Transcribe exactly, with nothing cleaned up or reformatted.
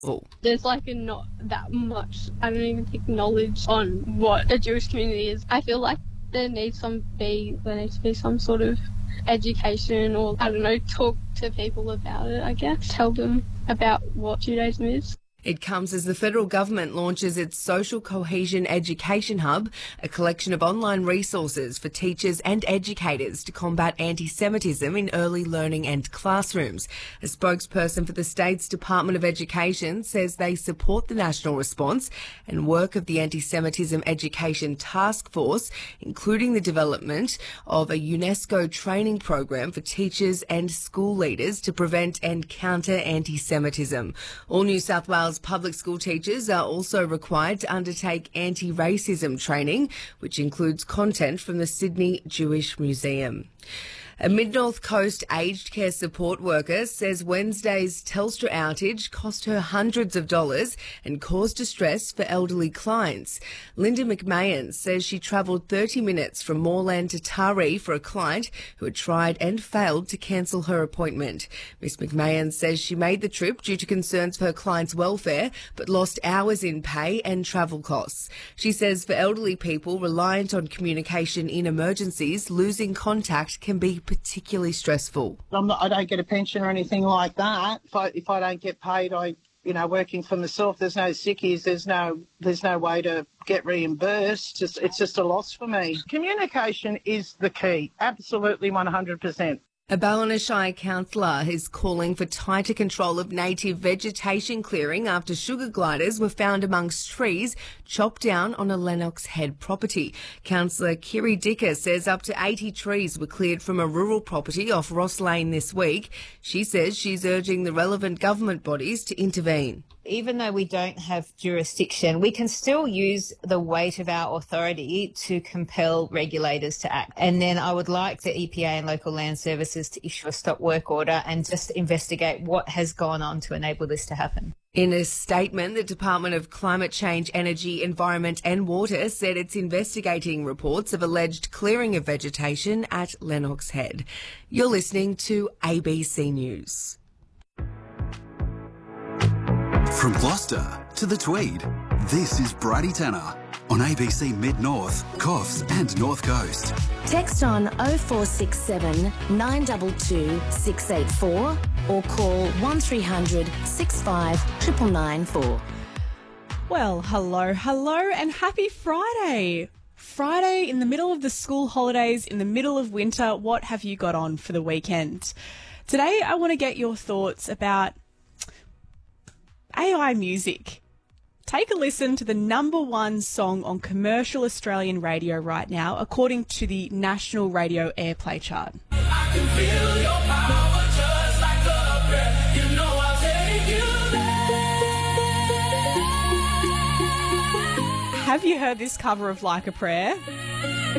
There's like a not that much, I don't even think, knowledge on what a Jewish community is. I feel like there needs some be there needs to be some sort of education, or I don't know, talk to people about it, I guess. Tell them about what Judaism is. It comes as the federal government launches its Social Cohesion Education Hub, a collection of online resources for teachers and educators to combat anti-Semitism in early learning and classrooms. A spokesperson for the state's Department of Education says they support the national response and work of the Anti-Semitism Education Task Force, including the development of a UNESCO training program for teachers and school leaders to prevent and counter anti-Semitism. All New South Wales public school teachers are also required to undertake anti-racism training, which includes content from the Sydney Jewish Museum. A Mid-North Coast aged care support worker says Wednesday's Telstra outage cost her hundreds of dollars and caused distress for elderly clients. Linda McMahon says she travelled thirty minutes from Moreland to Taree for a client who had tried and failed to cancel her appointment. Miss McMahon says she made the trip due to concerns for her client's welfare, but lost hours in pay and travel costs. She says for elderly people reliant on communication in emergencies, losing contact can be particularly stressful. I'm not, I don't get a pension or anything like that. If I, if I don't get paid, I, you know, working for myself, there's no sickies, there's no, there's no way to get reimbursed. Just, it's just a loss for me. Communication is the key. Absolutely one hundred percent. A Ballina Shire councillor is calling for tighter control of native vegetation clearing after sugar gliders were found amongst trees chopped down on a Lennox Head property. Councillor Kiri Dicker says up to eighty trees were cleared from a rural property off Ross Lane this week. She says she's urging the relevant government bodies to intervene. Even though we don't have jurisdiction, we can still use the weight of our authority to compel regulators to act. And then I would like the E P A and local land services to issue a stop work order and just investigate what has gone on to enable this to happen. In a statement, the Department of Climate Change, Energy, Environment and Water said it's investigating reports of alleged clearing of vegetation at Lennox Head. You're listening to A B C News. From Gloucester to the Tweed, this is Bridie Tanner on A B C Mid-North, Coffs and North Coast. Text on oh four six seven, nine two two, six eight four or call one three hundred, six five nine nine nine four. Well, hello, hello and happy Friday. Friday in the middle of the school holidays, in the middle of winter, what have you got on for the weekend? Today I want to get your thoughts about A I music. Take a listen to the number one song on commercial Australian radio right now, according to the National Radio Airplay chart. I can feel your power just like a breath. You know I'll take you there. Have you heard this cover of Like a Prayer?